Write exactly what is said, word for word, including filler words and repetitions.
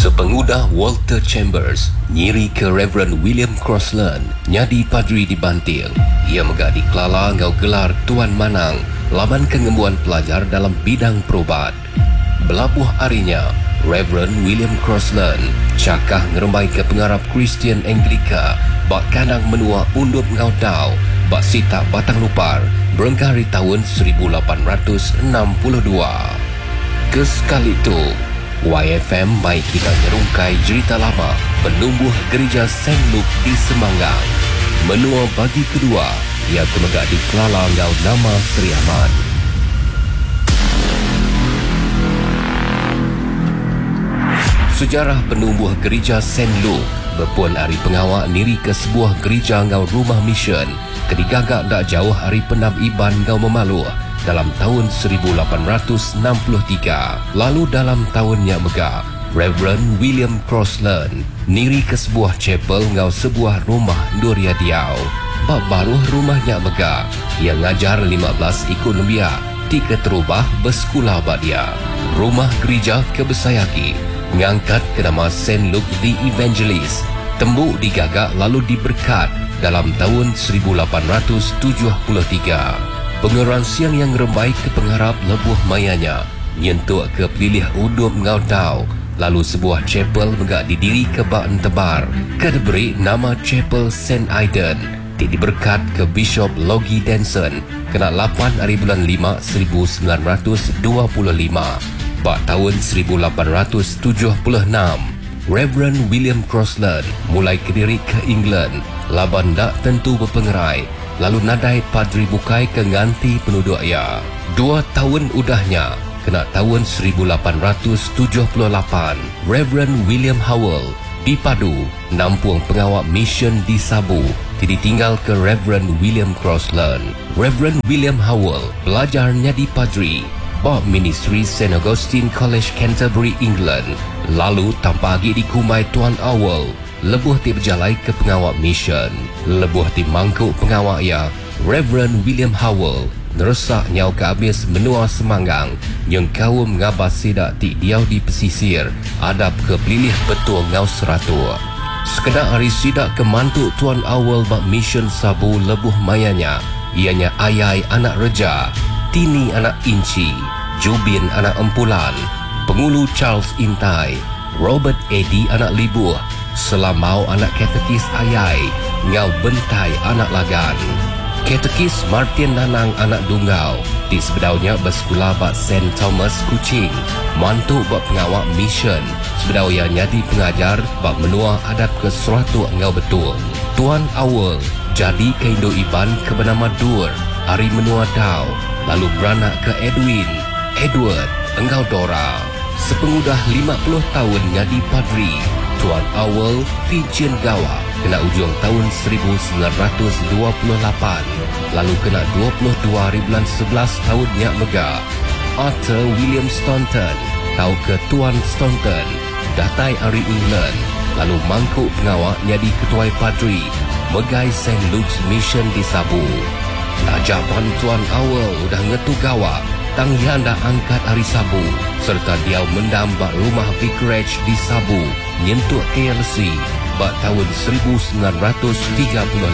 Sepengudah Walter Chambers nyiri ke Reverend William Crossland nyadi padri di Banting. Ia megak di Kelala ngau gelar Tuan Manang laban kengembuan pelajar dalam bidang perubat. Belabuh harinya, Reverend William Crossland cakah ngerembai ke pengarap Kristian Anglika bak kanang menua undup ngau tau bak sita batang lupar berengkari tahun seribu lapan ratus enam puluh dua. Kesekali itu, Y F M mai kita nyerungkai cerita lama penumbuh gereja Saint Luke di Semanggang. Menua bagi kedua, ia temegak di Kelala ngau nama Seri Ahmad. Sejarah penumbuh gereja Saint Luke berpuan hari pengawak niri ke sebuah gereja ngau rumah mission kedigagak tak jauh hari penam Iban ngau Memaluh dalam tahun seribu lapan ratus enam puluh tiga. Lalu dalam tahunnya megah, Reverend William Crossland niri ke sebuah chapel ngau sebuah rumah Duria Diau. Bak baruh rumahnya megah, ia ngajar lima belas ikut lebih tiga terubah bersekolah bak dia. Rumah gereja kebesayaki mengangkat ke nama Saint Luke the Evangelist. Tembuk digagak lalu diberkat dalam tahun seribu lapan ratus tujuh puluh tiga. Pengeran siang yang rembai ke pengharap lebuh mayanya nyentuk ke pilih udup ngau tau. Lalu sebuah chapel megak didiri ke bak tebar ke diberi nama Chapel Saint Aidan. Di diberkat ke Bishop Logie Denson kena lapan hari bulan lima seribu sembilan ratus dua puluh lima. Bak tahun seribu lapan ratus tujuh puluh enam, Reverend William Crossland mulai kediri ke England laban dak tentu berpengerai. Lalu nadai padri bukai ke nganti penduduk ia. Dua tahun udahnya, kena tahun seribu lapan ratus tujuh puluh lapan, Reverend William Howell dipadu nampung pengawak mission di Sabu ditinggal ke Reverend William Crossland. Reverend William Howell belajar nyadi padri bab ministry Saint Augustine College Canterbury, England. Lalu tanpa lagi dikumai Tuan Howell lebuh ti berjalai ke pengawak mission. Lebuh ti mangkuk pengawak ia, Reverend William Howell neresak nyau ke habis menua Semanggang yang kaum ngabas sidak ti diau di pesisir adab ke pilih betul ngau seratua. Sekedar hari sidak ke mantuk Tuan Howell bak mission Sabu lebuh mayanya, ianya Ayai anak Reja, Tini anak Inci, Jubin anak Empulan, Pengulu Charles Intai, Robert Eddy anak Libuh, Selamau anak Katekis Ayai, Ngau Bentai anak Lagan, Katekis Martin Nanang anak Dunggau, di sebedaunya bersekolah bak Saint Thomas Kuching, mantuk bak pengawak mission, sebedau yang nyadi pengajar bak menua adab ke seratu ngau betul. Tuan Awal jadi ke Indo Iban ke bernama Dur, hari menua Dau, lalu beranak ke Edwin, Edward, engkau Dora. Sepengudah lima puluh tahun nyadi padri, Tuan Awal Pijen Gawa kena ujung tahun seribu sembilan ratus dua puluh lapan, lalu kena dua puluh dua hari bulan sebelas tahunnya megah. Arthur William Staunton kau ke Tuan Staunton datai hari England, lalu mangkuk pengawak nyadi ketuai padri megai Saint Luke's Mission di Sabu. Tajapan Tuan Awal udah ngetu gawa tang yanda angkat hari Sabu serta dia mendambak rumah vicarage di Sabu nyentuk K L C bak tahun seribu sembilan ratus tiga puluh